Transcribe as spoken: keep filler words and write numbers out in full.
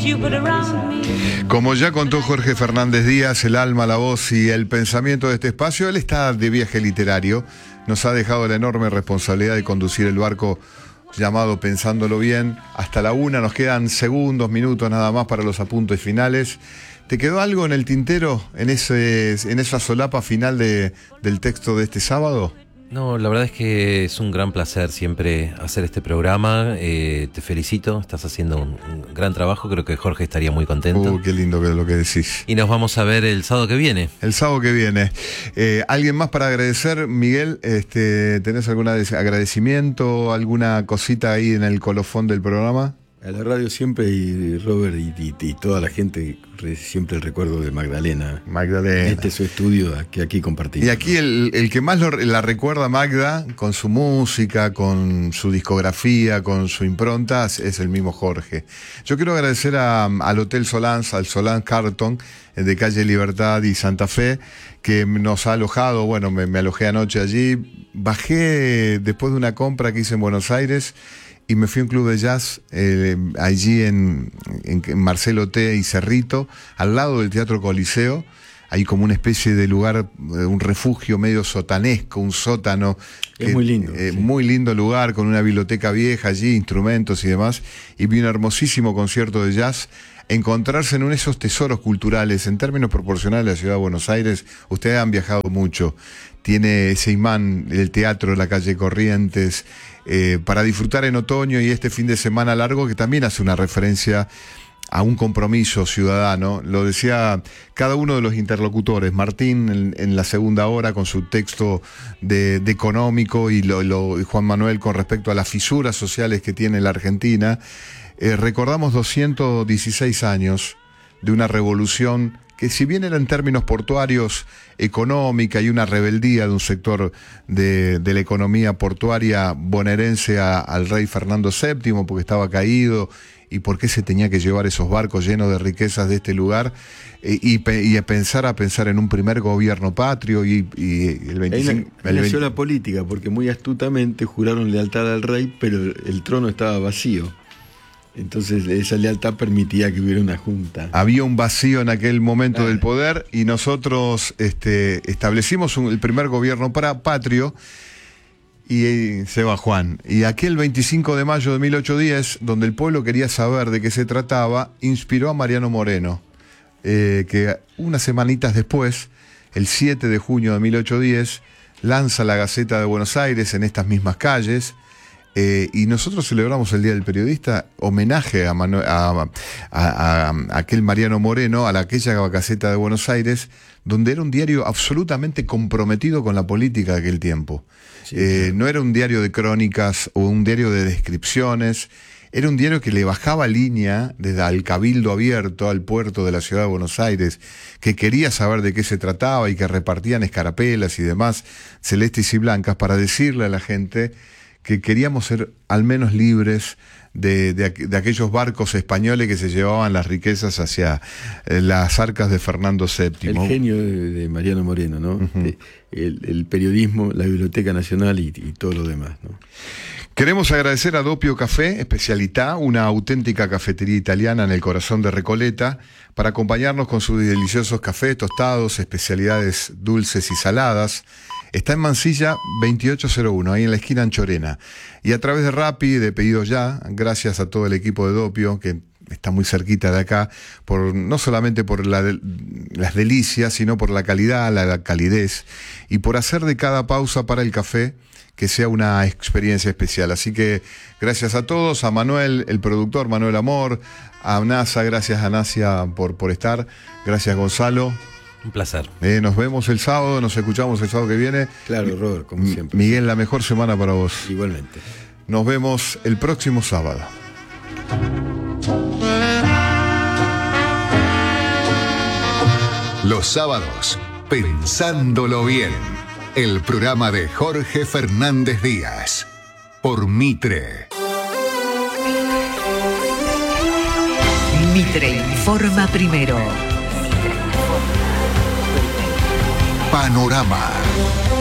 Como ya contó Jorge Fernández Díaz, el alma, la voz y el pensamiento de este espacio, él está de viaje literario. Nos ha dejado la enorme responsabilidad de conducir el barco llamado Pensándolo Bien. Hasta la una nos quedan segundos, minutos nada más para los apuntes finales. ¿Te quedó algo en el tintero, en ese, en esa solapa final de, del texto de este sábado? No, la verdad es que es un gran placer siempre hacer este programa. Eh, te felicito, estás haciendo un, un gran trabajo. Creo que Jorge estaría muy contento. Uh, qué lindo que es lo que decís. Y nos vamos a ver el sábado que viene. El sábado que viene. Eh, ¿Alguien más para agradecer? Miguel, este, ¿tenés algún agradecimiento, alguna cosita ahí en el colofón del programa? A la radio siempre, y Robert y, y, y toda la gente, siempre el recuerdo de Magdalena. Magdalena. Este es su estudio que aquí compartimos. Y aquí el, el que más lo, la recuerda, Magda, con su música, con su discografía, con su impronta, es el mismo Jorge. Yo quiero agradecer a, al Hotel Solans, al Solans Carton, de calle Libertad y Santa Fe, que nos ha alojado. Bueno, me, me alojé anoche allí. Bajé después de una compra que hice en Buenos Aires y me fui a un club de jazz eh, allí en, en, en Marcelo T. y Cerrito, al lado del Teatro Coliseo. Hay como una especie de lugar, un refugio medio sotanesco, un sótano. Es que, muy lindo. Eh, sí. Muy lindo lugar, con una biblioteca vieja allí, instrumentos y demás. Y vi un hermosísimo concierto de jazz. Encontrarse en uno de esos tesoros culturales, en términos proporcionales, la ciudad de Buenos Aires. Ustedes han viajado mucho. Tiene ese imán, el teatro, la calle Corrientes, eh, para disfrutar en otoño y este fin de semana largo, que también hace una referencia a un compromiso ciudadano. Lo decía cada uno de los interlocutores. Martín en, en la segunda hora con su texto de, de económico y, lo, lo, y Juan Manuel con respecto a las fisuras sociales que tiene la Argentina. Eh, recordamos doscientos dieciséis años de una revolución que, si bien era en términos portuarios económica y una rebeldía de un sector de, de la economía portuaria bonaerense a, al rey Fernando séptimo, porque estaba caído y por qué se tenía que llevar esos barcos llenos de riquezas de este lugar, eh, y, y a pensar a pensar en un primer gobierno patrio y, y el veinticinco... Ahí nació la política, porque muy astutamente juraron lealtad al rey, pero el trono estaba vacío. Entonces esa lealtad permitía que hubiera una junta. Había un vacío en aquel momento ah. del poder y nosotros este, establecimos un, el primer gobierno para patrio. Y eh, se va Juan. Y aquel veinticinco de mayo de mil ochocientos diez, donde el pueblo quería saber de qué se trataba, inspiró a Mariano Moreno, eh, que unas semanitas después, el siete de junio de mil ochocientos diez, lanza la Gaceta de Buenos Aires en estas mismas calles. Eh, y nosotros celebramos el Día del Periodista, homenaje a, Manu a, a, a, a aquel Mariano Moreno, a la, aquella Gaceta de Buenos Aires, donde era un diario absolutamente comprometido con la política de aquel tiempo. Sí, eh, claro. No era un diario de crónicas o un diario de descripciones, era un diario que le bajaba línea desde el Cabildo Abierto al puerto de la ciudad de Buenos Aires, que quería saber de qué se trataba y que repartían escarapelas y demás, celestes y blancas, para decirle a la gente que queríamos ser al menos libres de, de, de aquellos barcos españoles que se llevaban las riquezas hacia eh, las arcas de Fernando séptimo. El genio de, de Mariano Moreno, ¿no? Uh-huh. de, el, el periodismo, la Biblioteca Nacional y, y todo lo demás, ¿no? Queremos agradecer a Doppio Café, Especialità, una auténtica cafetería italiana en el corazón de Recoleta, para acompañarnos con sus deliciosos cafés, tostados, especialidades dulces y saladas. Está en Mansilla veintiocho cero uno, ahí en la esquina Anchorena. Y a través de Rappi, de Pedido Ya, gracias a todo el equipo de Doppio, que está muy cerquita de acá, por, no solamente por la de, las delicias, sino por la calidad, la, la calidez, y por hacer de cada pausa para el café que sea una experiencia especial. Así que gracias a todos, a Manuel, el productor, Manuel Amor, a NASA, gracias a Nasia por, por estar, gracias Gonzalo. Un placer. Eh, nos vemos el sábado, nos escuchamos el sábado que viene. Claro, Robert, como siempre. Miguel, la mejor semana para vos. Igualmente. Nos vemos el próximo sábado. Los sábados, Pensándolo Bien, el programa de Jorge Fernández Díaz, por Mitre. Mitre informa primero. Panorama.